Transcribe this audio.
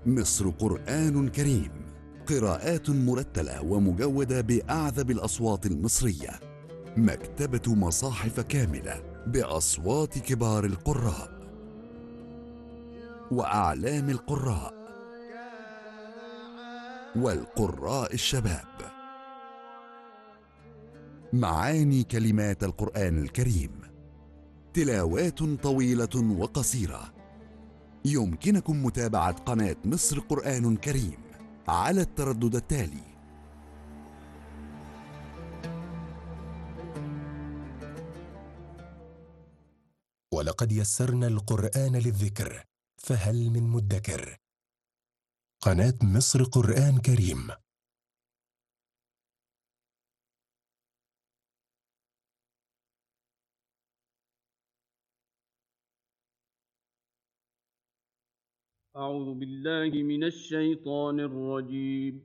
مصر قرآن كريم، قراءات مرتلة ومجودة بأعذب الأصوات المصرية. مكتبة مصاحف كاملة بأصوات كبار القراء وأعلام القراء والقراء الشباب. معاني كلمات القرآن الكريم، تلاوات طويلة وقصيرة. يمكنكم متابعة قناة مصر قرآن كريم على التردد التالي: ولقد يسرنا القرآن للذكر فهل من مدكر. قناة مصر قرآن كريم. أعوذ بالله من الشيطان الرجيم.